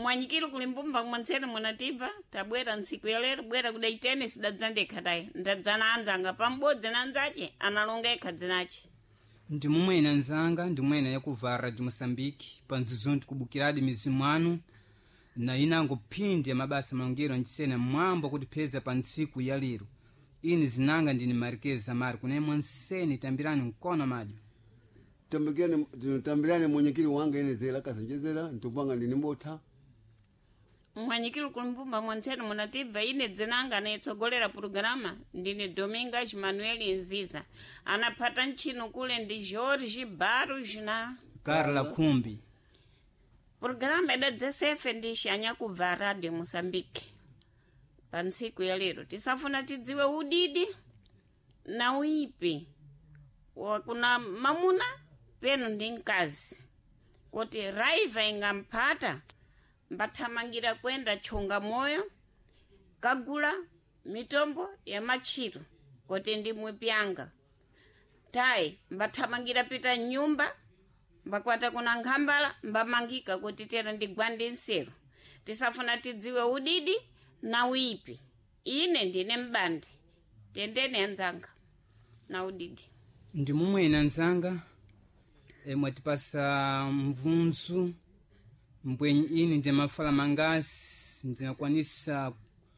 mwanyikiro kulimbumba mwansere munatibva tabwera ntsiku ya lero bwera kudai tennis dadzandekha tayi ndadzana anzanga pambodzi na anzace analongekha dzinace ndi momwe ina nzanga ndi momwe ina yakuvara di Moçambique pa ndzizonti kubukiradi mizimu anu na inango phindi ya mabasa malongero ancisena mwambo kutipeza pa ntsiku ya lero ini zinanga ndini Marquez Amaro kunemwe nseni tambirani mkono madyo tambirani mwenyekiri wanga ine zela kasenjezera ntupanga ndini mbotha mwanyikiro kulimbumba mwansere munatibva ine dzinanga anayetsogolera purogirama ndine Domingas Manuel Nziza anaphata ntchino kule ndi Jorge Barros na Carla Khumbi. purogirama idadzesefe ndi Shanyakubva Radio Moçambique pa ntsiku ya lero tisafuna tidziwe udidi na uipi wakuna mamuna penu ndi mkazi kuti raiva ingamphata mbathamangira kwenda chonga moyo kagula mitombo ya machiro kuti ndimwe pyanga tayi mbathamangira pita nyumba mbakwata kuna nkhambala mbamangika kuti tera ndigwande nsero tisafuna tidziwe udidi na uipi ine ndine mbandi tendeni anzanga na udidi ndi momwe ina nzanga mwatipasa mvunzu mbwenyi ini ndi mafala mangasi ndinakwanisa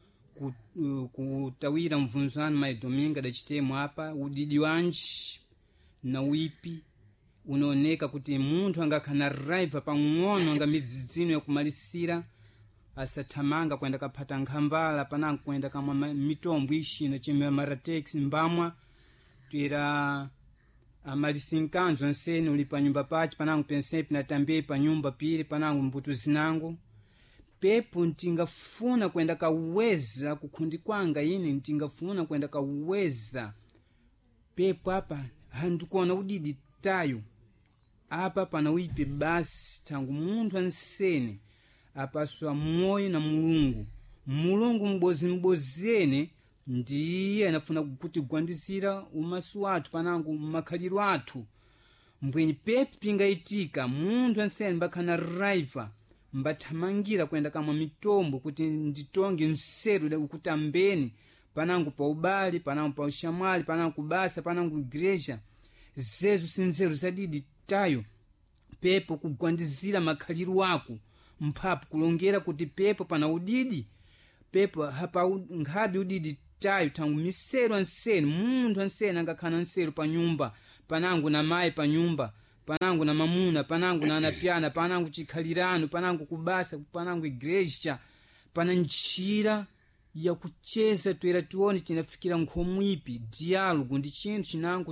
kutawira mvunzu anu mai Dominga dachitemo apa udidi wanji na uipi unaoneka kuti munthu angakhana raiva pang'ono anga midzidzino yakumalisira asathamanga kwenda kaphata nkhambala panango kwenda kamwa mitombo ishina chimwe maratex mbamwa twira amalisinkanzo nsene uli pa nyumba pachi panango pensepi na tambe pa nyumba pili panango mbutu zinango pepo ntingafuna kwenda kaweza kukhundi kwanga ine ntingafuna kwenda kaweza pepo apa handikuona udidi tayo apa pana uipe basi tangu munthu ansene apaswa moyo na mulungu mbozene ndiye anafuna kuti kugwandizira umasu wathu panango makhaliro athu mbwenyi pepi pingaitika munthu ansene mbakhana raiva mbathamangira kwenda kamwa mitombo kuti nditonge nseru ukutambeni panango pa ubali panango pa ushamwali panango kubasa panango igreja zezu sinzeru zadidi tayo pepo kugwandizira makhaliro ako mphapu kulongera kuti pepo pana udidi pepo hapa nkhabi udidi tayo tangu miseru ansene munthu ansene angakhana nseru pa nyumba panango na mayi pa nyumba panango na mamuna panango na anapyana panango chikhalirano panango kubasa panango igreja pana njira ya kucheza twera tuone tinafikira nkhomwipi dialogo ndi chinthu chinango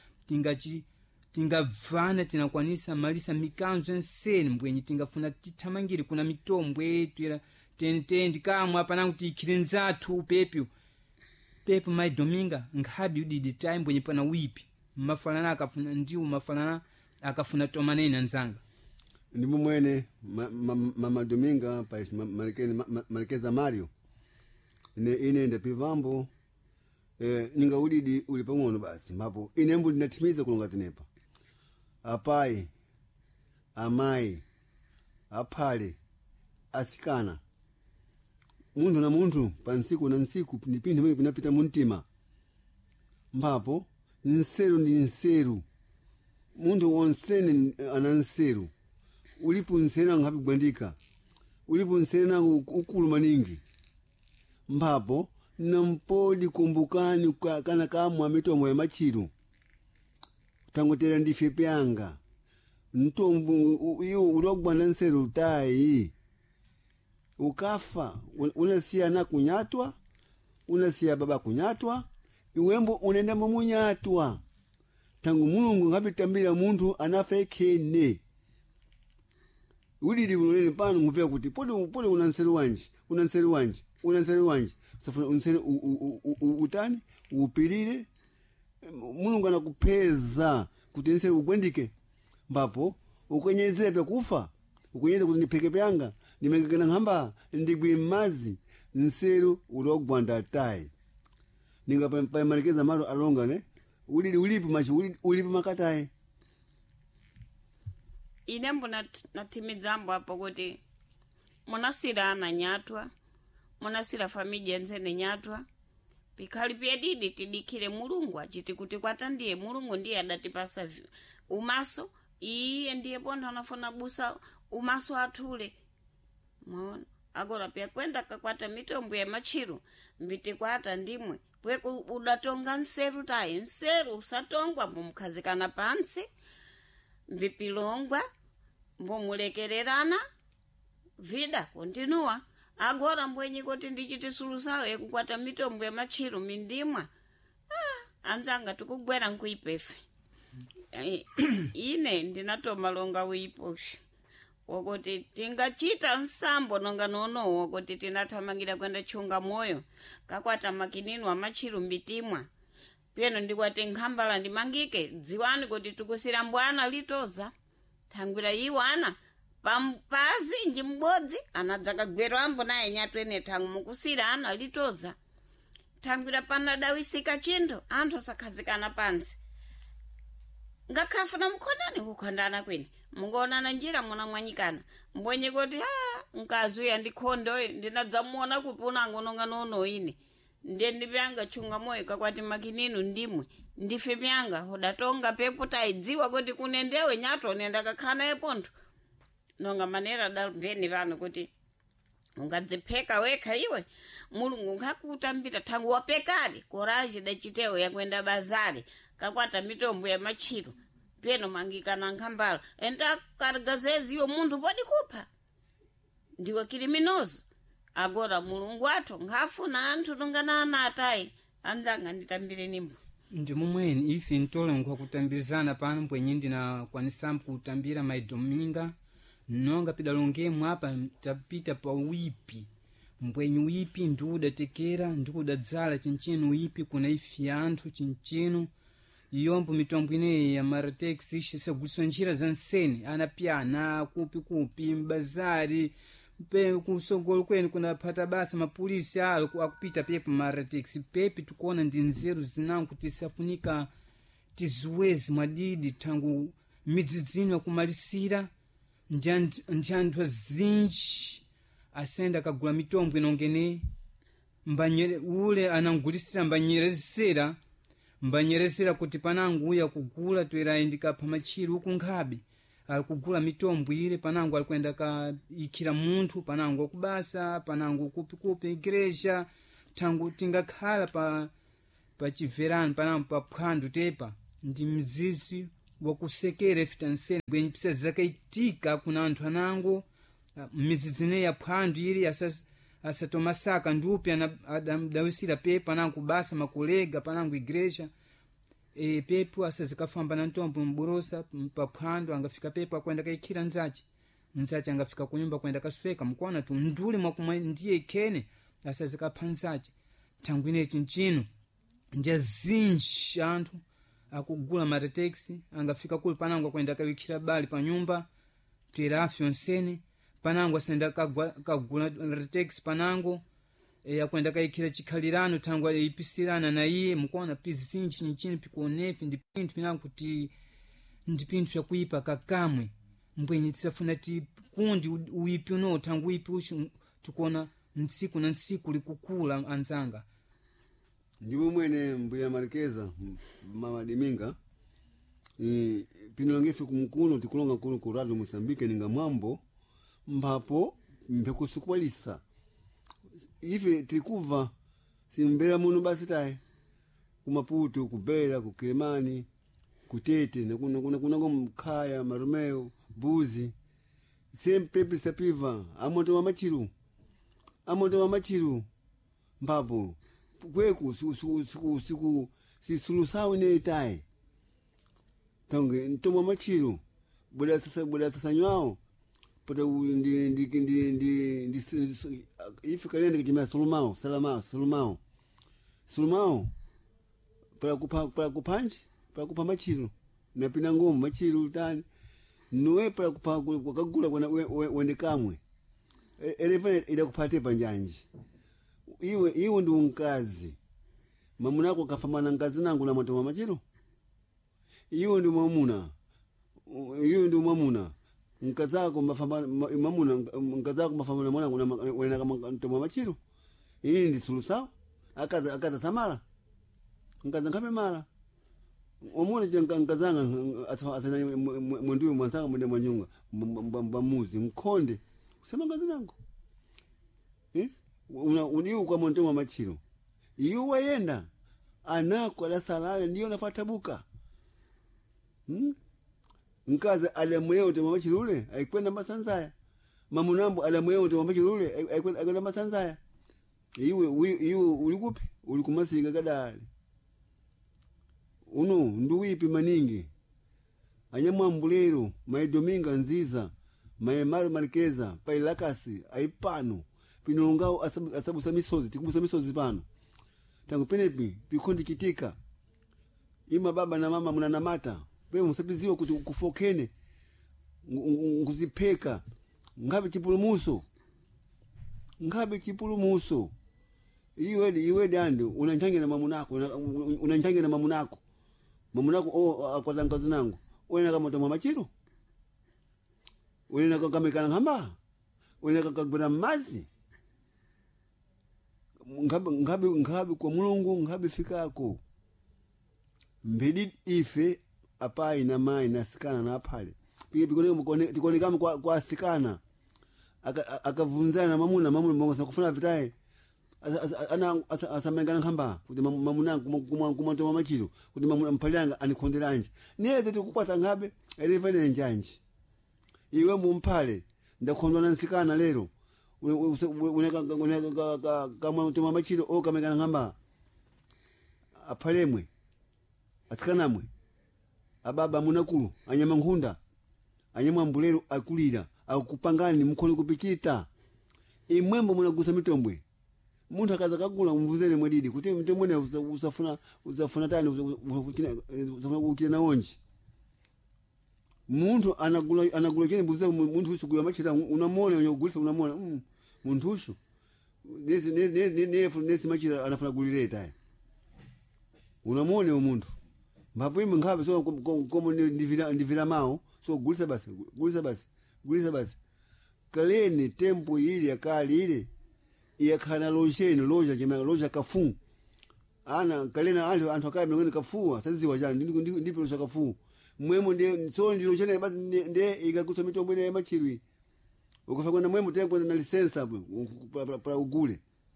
tingavana tinakwanisa malisa mikanzo ensene mbwenyi tingafuna tithamangire kuna mitombo twera tendi kamwa panango tiikhire nzathu pepo mai Dominga nkhabi udidi tayi mbwenyi pana wipi mafalana akafuna ndiwo mafalana akafuna tomaneni anzanga ndi momwene mama Dominga pa Marquez Amaro ine ndapivambo ninga udidi uli pang'ono basi mbapo ine mbu ndinatimiza kulonga tenepa apai amayi aphale asikana munthu na munthu pa ntsiku na ntsiku ndi pinthu pimene pinapita mu mtima mbapo nseru ndi nseru munthu wonsene ana nseru ulipo nsena ngapi gwandika ulipo nsena ukulu maningi mbapo nampodi kumbukani kana kamwa mitombo ya machiro tangotera ndife pyanga mtombo iyo ulogwana nseru tayi ukafa unasiya na kunyatwa unasiya baba kunyatwa iwembo unaenda munyatwa tangu mulungu ngabitambira munthu anafekene udidi unene pano nguvea kuti pole unanseru wanji safuna unsene utani upilire mulungu anakupeza kuti nseru ugwendike mbapo ukwenyezebe kufa ukwenyeze kuti ndipheke pyanga ndimengekena ng'amba ndigwi mazi nseru ulogwanda tayi ninga pa Marquez Amaro alonga ne ulidi ulipi machi ulipi makatayi ine mbona natimidzambo apo kuti munasira ana nyatwa munasira familia nzene nyatwa pikhali pyedidi tidikire mulungu achiti kuti kwatandiye mulungu ndiye adatipasa umaso iye ndiye ponda anafuna busa umaso athule mona agora pya kwenda kakwata mitombo ya machiru mbiti kwata ndimwe pweku udatonga nseru tayi nseru usatongwa mbumkhazikana pansi mbipilongwa mbumulekererana vida kontinua agora mbwenyi kuti ndichiti sulusawo yekukwata mitombo ya machiru mindimwa anzanga tikugwera nkuipefe ine ndinatombalonga uiposha wokuti tingachita nsambo nonga nono wokuti tinathamangira kwenda chunga moyo kakwata makininu amachiru mbitimwa peno ndikwati nkhambala ndimangike dziwani kuti tikusira mbwana litoza thangwira iwana pampazi nji mbodzi anadzakagwerwambo naye nyatwene thangu mukusira ana litoza thangwira panadawisika chindo anthu asakhazikana pansi ngakhafuna mkhonani kukhondana kwene mungaonana njira muna mwanyikana mbwenye kuti nkazuya ndikhondoyo ndinadzamuona kuti unango nonga nono ine ndiye ndipyanga chunga moyo kakwati makininu ndimwe ndife pyanga udatonga pepo taidziwa kuti kunendewe nyato nenda kakhana yepontho nonga manera dalveni vano kuti ungadzipheka wekha iwe mulungu ngakutambira thangu wapekali koraji dachitewo yakwenda bazari kakwata mitombo ya machiru peno mangikana nkhambala enda kargazeziyo munthu podi kupha ndiwe kiriminozo agora mulungu athu ngafuna anthu nonganana atayi anzanga nditambire nimbo ndi momweni ife ntolengwa kutambizana pano mbwenye ndinakwanisambo kutambira maidominga nonga pidalongemo apa tapita pa uipi mbwenye uipi ndiudatekera ndikudadzala chinchino uipi kuna ifi anthu chinchino iyombo mitombo ineyi ya maratex ishisagulisa njira za nsene anapyana kupi mbazari pe kusogolo kwenu kuna phata basa mapulisi alo akupita pepo maratex pepi tukuona ndi nzeru zinangu kuti safunika tiziwezi mwadidi thangu midzidzino kumalisira ndi anthu azinji asenda kagula mitombo inongene mbanyere ule anangulisira mbanyerezera kuti panangu uya kugula toera indikapha machiru uku nkhabe alikugula mitombo ile panangu alikwenda ka ikira munthu panangu akubasa panangu kupi igreja thangu tingakhala pa chiverani panangu pa phwando tepa ndi mzizi wakusekera efitansene bwenye pisa zakaitika kuna anthu anango mizidzine ya phwando ili asatomasaka ndupi adawisira pepa panangu kubasa makolega panangu igreja pepo asazikafamba na ntombo mborosa paphwando angafika pepo akwenda kaikira nzachi angafika kunyumba kwenda kasweka mkuona tu ndule mwakumwe ndiye ikene asazikapha nzachi thangu ine chinchino ndiye zinji anthu akugula maratex angafika kuli panangu akwenda kawikira bali pa nyumba tuirafi onsene panangu asenda kagula maratex panangu akwenda kaikira chikhalirano thangu ipisirana na iye mkuona pizi zinji chinchino pikuonefi ndi pinthu pinangu kuti ndi pinthu pyakuipa kakamwe mbwenye tisafuna kundi uipi uno thangu uipi uchu tukuona ntsiku na ntsiku likukula anzanga ndiwo mwene mbuya Markeza mama Diminga pinolongefe kumkuno tikulonga kuno ku Radio Mozambique ninga mwambo mbapo mbekusukwalisa ife tikuva simbera muno basi tayi kumaputo kubela kukilemani kutete nakunako mkhaya marumeo buzi sempepe sapiva amoto wa machiru mbapo kweku sisulusawu neitayi tonge ntomo machiru boda sasa nywao pata ndi ifi kalenda kitima sulumao para kupa machiru na pina ngomu machiru tani nowe para kupa kagula kwa wende kamwe elefane ida kupate panjanji iwe ndi unkazi mamunako kafamana ngazi nangu na moto wa machiru iwe ndi mwamuna nkazako mafamba mamuna nkazako mafamba na mwana wena kama ntomwa machiro iyi ndi sulusawo akaza samala nkaza nkame mala omona changa nkazanga asana mwendiwe mwansanga mwende mwanyunga mbamuzi nkonde kusema ngazi nango udiu kwa mwentomwa machiro iyo wayenda anako ala salale ndiyo nafatabuka nkaza alamweo te mamachirule aikwenda masanzaya mamunambo alamweo te mamachirule aikwenda masanzaya iwe ulikupi ulikumasika kadali uno nduwipi maningi anyamwambulero maidominga nziza maemaro markeza pailakasi aipano pinolongao asabusa misozi tikubusa misozi pano tangu penepi pikondi kitika ima baba na mama munanamata wewe musapiziwa kuti kufokene nguzipeka ngabe chipulumuso iwe dandi unanchange na mamunako akwata ngazi nangu wena kama tomwa machiro wena kakamekana ngamba wena kakagwera mazi ngabe kwa mulungu ngabe fikako mbedi ife apa ina mai na sikana na apale tikonekama kwa sikana akavunzana na mamuna mbongosa kufuna vitae asamengana nkamba kuti mamunangu kumantoma machiro kuti mamuna mpalanga anikonderanje neze tikukwata ngabe elevene njanji iwe mumphale ndakondwa na nsikana lero kamantoma machiro okamekana nkamba aphalemwe atikanamwe ababa munakulu anyama nkhunda anyamwambulero akulira akupangani mukhono kupikita imwembo munagusa mitombwe munthu akaza kagula mvuzele mwedidi kuti mitombwe usafuna tani usafuna kuchina naonji munthu anagula chene mbuze munthu usugula machita unamona unyogulisa unamona munthu ushu nesi machita anafuna gulireta unamona umuntu mbapo ime ngabe so komo ndivira mao so gulisa basi kaleni tempo ili akali ile yakana loja kafu ana kalena anthu akaye mengene kafua saziwa jana ndipo loja kafu mwemo ndi so ndi loja basi nde ikakusa mitombo ine machirwi ukafa kwenda mwemo tempo na license hapo para ugule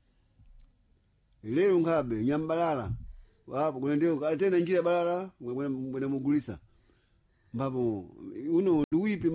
leo ngabe nyambalala wapo kuna ndio tena njia balala mwenda mugulisa mbapo uno uipi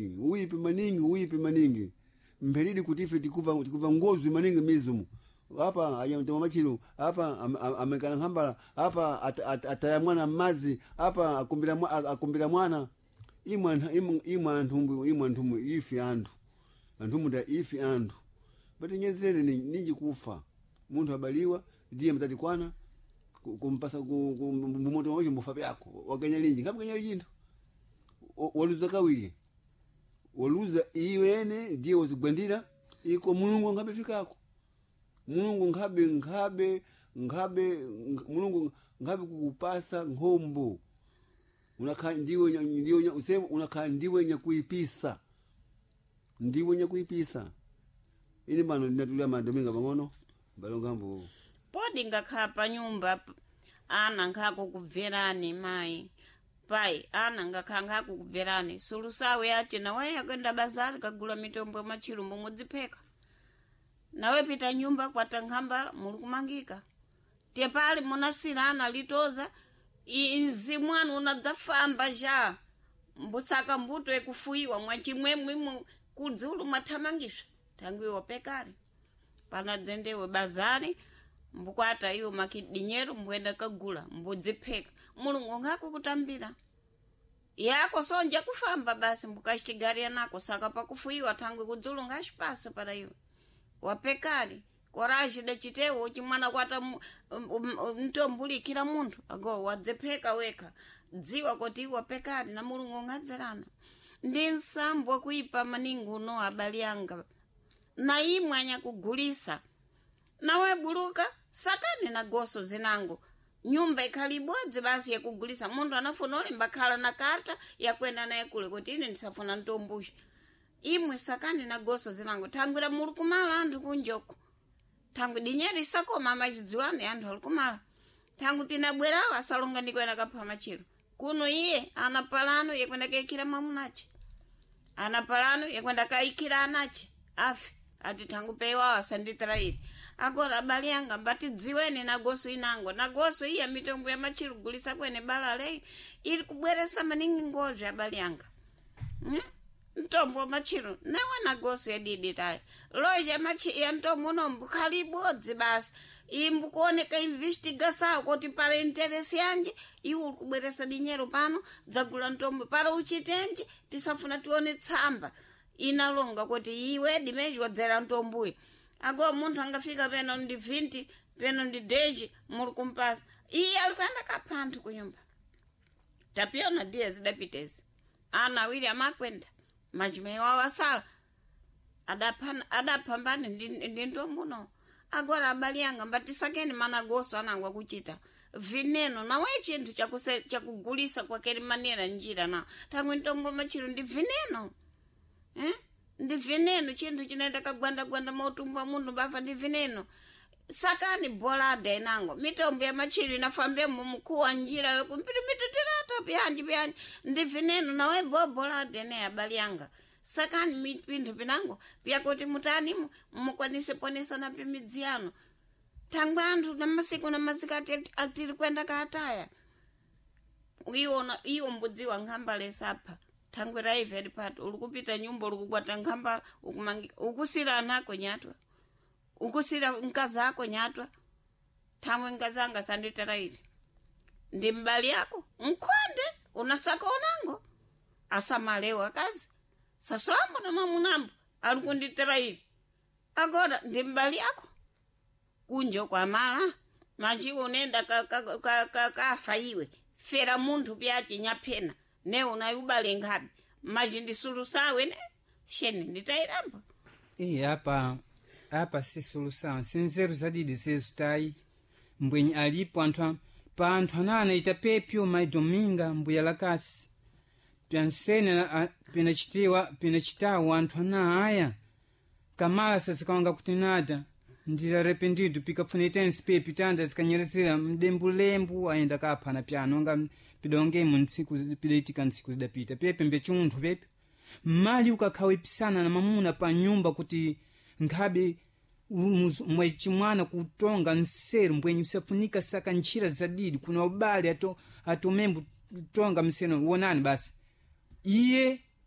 maningi mbelidi kutife tikuva ngozi maningi mizumu hapa ayamtoma machiro hapa amekana ngambala hapa atayamwana mazi hapa akumbira mwana imwa ntumbu ifi andu ntumbu da ifi andu bati nyezele niji kufa muntu abaliwa ndiye mtati kwana kumpasa kumoto mwacho mbufa byako wakanya linji ngapi kanya linji waluza kawili waluza iwene ndiye wazigwandira iko mulungu ngabe fikako mulungu mulungu ngabe kukupasa ngombo unaka ndiwe usema unaka ndiwe nyakuipisa ini bano ndinatulia madominga bangono balongambo podi ngakhala pa nyumba ana nkhako kubverani mai pai ana ngakhala nkhako kubverani sulusawe yache nawe yakenda bazari kagula mitombo machilumbu mudzipeka nawe pita nyumba kwata nkhambala muli kumangika tie pali munasirana litoza izi mwana unadzafamba ja mbusaka mbuto ekufuiwa mwachimwemwe kudzulu mwathamangiswa tangiwe pekari pana dzendewe bazari mbukwata iyo makidinyero mbwenda kagula mbudzipeka mulungu ngako kutambira yako sonja kufamba basi mbukashtigaria nako saka pakufuiwa tangu kudzulu ngashipasa para iyo wapekari koraji dechitewo chimwana kwata mtombuli kila muntu ago wadzepeka weka dziwa kuti wapekari na mulungu ngamverana ndi nsambwa kuipa maningu no abali yanga na imwanya kugulisa nawe buluka sakani na goso zinango nyumba ikhali ibodzi basi yakugulisa munthu anafuna olemba khala na karta yakwenda naye kule kuti ine ndisafuna ntombusha imwe sakani na goso zilango thangwira muli kumala anthu kunjoko thangwi dinyeri sakoma amachidziwani anthu ali kumala thangwi pinabwerawo asalonga ndikwena kapha machiro kuno iye ana palano yekwenda kaikira mamunache ana palano yekwenda kaikira anache afi ati thangwi peiwawo asanditirairi agora abale yanga mbati dziweni na goso inango na goso iya mitombo ya machiro gulisa kwene balale ili kubweresa maningi ngozi abale yanga mtombo machiro nawe na goso ya didi tayo loje machi ya mtombo nombu kalibodzi basi imbu kuoneka investigasa kuti para interesi yanje iwo kubweresa dinyero pano dzagula mtombo para uchitenje tisafuna tione tsamba inalonga kuti iwe dimeji wadzera mtombuyo ago munthu angafika peno ndi 20 peno ndi deji muri kumpasa iye alikwenda kapanthu kunyumba tapiona diye zidapitezi ana awiri amakwenda majimai wawo asala adapambane ndi ntombuno agora abali yanga mbatisakeni mana goso anangwa kuchita vineno nawe chinthu chakugulisa kwakeri manera njira na thangwi ntombo machiro ndi vineno ndi vineno chinthu chinaenda kagwanda mautumba munthu bafa ndi vineno sakani bolada inango mitombo ya machiro inafambemo mkuwa njira yokumpirimititerata pyanji ndi vineno nawe bolada ne abali yanga sakani mipindu pinango pyakuti mutani mukwanise ponesa na pimidziano thangwi anthu na masiku atiri kwenda kaataya iwo mbudziwa nkhambale sapha thangwi raiveri pato uli kupita nyumba uli kukwata nkhambala ukusira anako nyatwa ukusira mkazi ako nyatwa thangwi mkazi anga sanditarairi ndi mbali yako mkhonde unasaka onango asamalewa akazi sasoambo na mamunambo ali kunditarairi agora ndi mbali yako kunjo kwa mala machi unenda kafa iwe fera munthu pyachi nyapena ne unayubale ngapi maji ndisulusawe ne shene nditairamba apa sisulusawa sinzeru zadidi sezutai mbwenyi alipo anthu anana ita pepyo mai dominga mbuya lakasi pyansene pinachitawa anthu ana aya kamala sazikawanga kutinada ndira rependido pikafunitensi pepi tanda zikanyerezera mdembulembu ayenda kaphana pyano nga pidonge mu ntsiku pidaitika ntsiku zidapita pepe mbechunthu pepe mali ukakhawa ipisana na mamuna pa nyumba kuti nkhabe mwechimwana kutonga nseru mbwenyi usafunika saka nchira zadidi kuna ubali atomembu tonga mseno wonani basi iye